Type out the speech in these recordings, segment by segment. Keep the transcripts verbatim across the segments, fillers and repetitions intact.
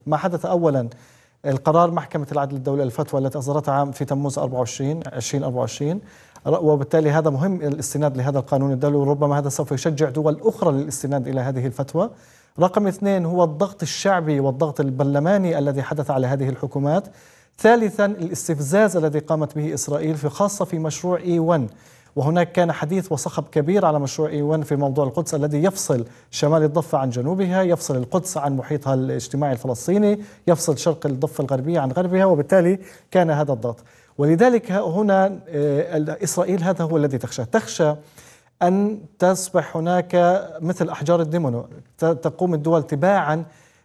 ما حدث أولا القرار محكمة العدل الدولية الفتوى التي أصدرتها عام في تموز أربعة وعشرين ألفين وأربعة وعشرين، وبالتالي هذا مهم الاستناد لهذا القانون الدولي، وربما هذا سوف يشجع دول أخرى للاستناد إلى هذه الفتوى. رقم اثنين هو الضغط الشعبي والضغط البرلماني الذي حدث على هذه الحكومات. ثالثا الاستفزاز الذي قامت به إسرائيل في خاصة في مشروع إي واحد، وهناك كان حديث وصخب كبير على مشروع إي واحد في موضوع القدس الذي يفصل شمال الضفة عن جنوبها، يفصل القدس عن محيطها الاجتماعي الفلسطيني، يفصل شرق الضفة الغربية عن غربها، وبالتالي كان هذا الضغط. ولذلك هنا إسرائيل هذا هو الذي تخشى تخشى أن تصبح هناك مثل أحجار الدومينو، تقوم الدول تباعا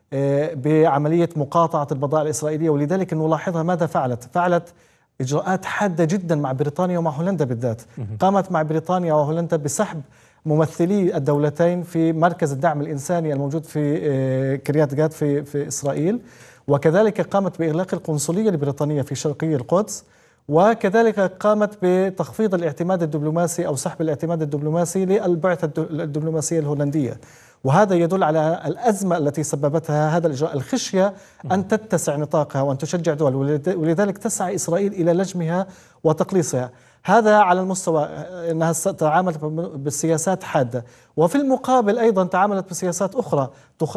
بعملية مقاطعة البضائع الإسرائيلية. ولذلك نلاحظها ماذا فعلت؟ فعلت إجراءات حادة جدا مع بريطانيا ومع هولندا بالذات. قامت مع بريطانيا وهولندا بسحب ممثلي الدولتين في مركز الدعم الإنساني الموجود في كريات جات في في إسرائيل، وكذلك قامت بإغلاق القنصلية البريطانية في شرقي القدس، وكذلك قامت بتخفيض الاعتماد الدبلوماسي أو سحب الاعتماد الدبلوماسي للبعثة الدبلوماسية الهولندية. وهذا يدل على الأزمة التي سببتها هذا الإجراء، الخشية أن تتسع نطاقها وأن تشجع دول، ولذلك تسعى إسرائيل إلى لجمها وتقليصها. هذا على المستوى أنها تعاملت بالسياسات حادة، وفي المقابل أيضا تعاملت بسياسات أخرى.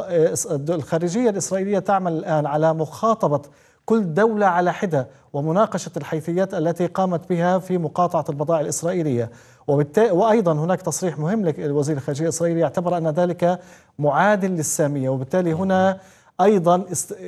الخارجية الإسرائيلية تعمل الآن على مخاطبة كل دولة على حدة ومناقشة الحيثيات التي قامت بها في مقاطعة البضائع الإسرائيلية. وأيضا هناك تصريح مهم لوزير الخارجية الإسرائيلي يعتبر أن ذلك معادل للسامية، وبالتالي هنا أيضا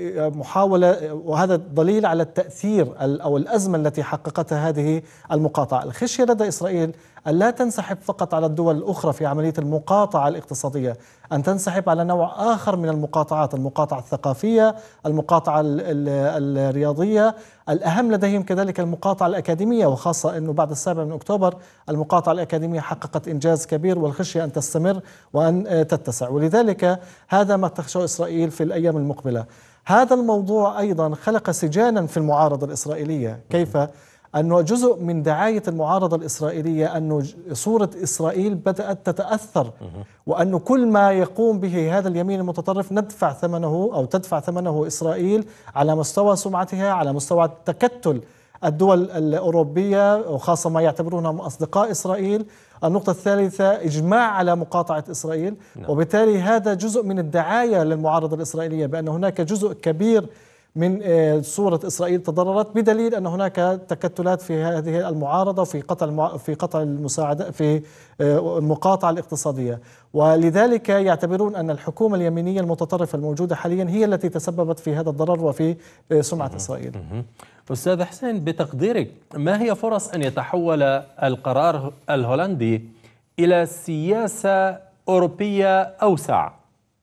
محاولة، وهذا دليل على التأثير أو الأزمة التي حققتها هذه المقاطعة. الخشية لدى إسرائيل أن لا تنسحب فقط على الدول الأخرى في عملية المقاطعة الاقتصادية، أن تنسحب على نوع آخر من المقاطعات، المقاطعة الثقافية، المقاطعة الرياضية، الأهم لديهم كذلك المقاطعة الأكاديمية، وخاصة أنه بعد السابع من أكتوبر المقاطعة الأكاديمية حققت إنجاز كبير، والخشية أن تستمر وأن تتسع. ولذلك هذا ما تخشى إسرائيل في الأيام المقبلة. هذا الموضوع أيضا خلق سجانا في المعارضة الإسرائيلية. كيف؟ أنه جزء من دعاية المعارضة الإسرائيلية أنه صورة إسرائيل بدأت تتأثر، وأنه كل ما يقوم به هذا اليمين المتطرف ندفع ثمنه أو تدفع ثمنه إسرائيل على مستوى سمعتها، على مستوى تكتل الدول الأوروبية وخاصة ما يعتبرونهم أصدقاء إسرائيل. النقطة الثالثة إجماع على مقاطعة إسرائيل، وبالتالي هذا جزء من الدعاية للمعارضة الإسرائيلية بأن هناك جزء كبير من صورة إسرائيل تضررت، بدليل أن هناك تكتلات في هذه المعارضة في قطع في قطع المساعدة في المقاطعة الاقتصادية. ولذلك يعتبرون أن الحكومة اليمينية المتطرفة الموجودة حاليا هي التي تسببت في هذا الضرر وفي سمعة إسرائيل. أستاذ حسين، بتقديرك ما هي فرص أن يتحول القرار الهولندي إلى سياسة أوروبية أوسع؟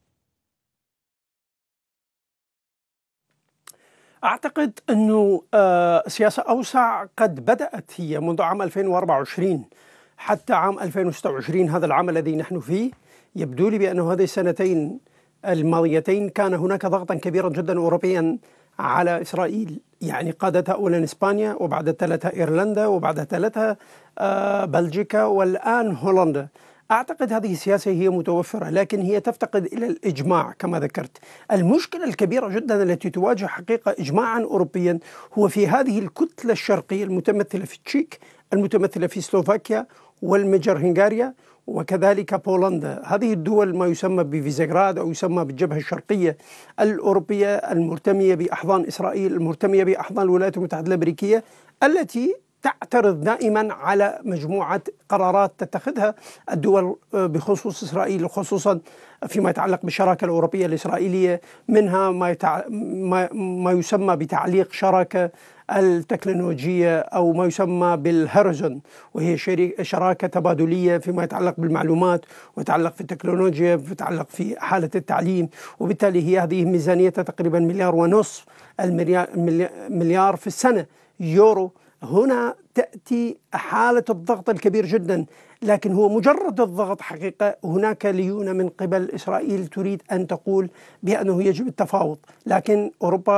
أعتقد أنه سياسة أوسع قد بدأت هي منذ عام ألفين وأربعة وعشرين حتى عام ألفين وستة وعشرين، هذا العام الذي نحن فيه. يبدو لي بأن هذه السنتين الماضيتين كان هناك ضغطا كبيرا جدا أوروبيا على إسرائيل، يعني قادتها أولا إسبانيا، وبعد ثلاثة إيرلندا، وبعد ثلاثة بلجيكا، والآن هولندا. أعتقد هذه السياسة هي متوفرة، لكن هي تفتقد إلى الإجماع كما ذكرت. المشكلة الكبيرة جدا التي تواجه حقيقة إجماعا أوروبيا هو في هذه الكتلة الشرقية المتمثلة في التشيك، المتمثلة في سلوفاكيا والمجر هنغاريا، وكذلك بولندا. هذه الدول ما يسمى بفيزيغراد أو يسمى بالجبهة الشرقية الأوروبية، المرتمية بأحضان إسرائيل، المرتمية بأحضان الولايات المتحدة الأمريكية، التي تعترض دائما على مجموعة قرارات تتخذها الدول بخصوص إسرائيل، خصوصا فيما يتعلق بالشراكة الأوروبية الإسرائيلية، منها ما, يتع... ما... ما يسمى بتعليق شراكة التكنولوجية أو ما يسمى بالهوريزون، وهي شراكة تبادلية فيما يتعلق بالمعلومات ويتعلق في التكنولوجيا ويتعلق في حالة التعليم. وبالتالي هي هذه ميزانيتها تقريبا مليار ونصف المليار مليار في السنة يورو. هنا تأتي حالة الضغط الكبير جدا، لكن هو مجرد الضغط حقيقة. هناك ليونة من قبل إسرائيل تريد أن تقول بأنه يجب التفاوض، لكن أوروبا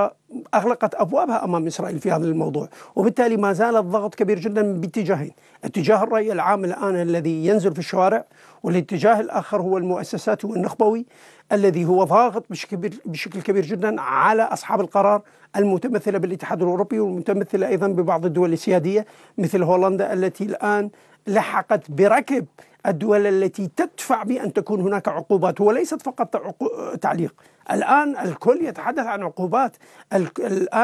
أغلقت أبوابها أمام إسرائيل في هذا الموضوع، وبالتالي ما زال الضغط كبير جدا باتجاهين: اتجاه الرأي العام الآن الذي ينزل في الشوارع، والاتجاه الآخر هو المؤسساتي والنخبوي الذي هو ضاغط بشكل, بشكل كبير جدا على أصحاب القرار المتمثلة بالاتحاد الأوروبي، والمتمثلة أيضا ببعض الدول السيادية مثل هولندا التي الآن لحقت بركب الدول التي تدفع بأن تكون هناك عقوبات، وليست فقط تعليق. الآن الكل يتحدث عن عقوبات. الآن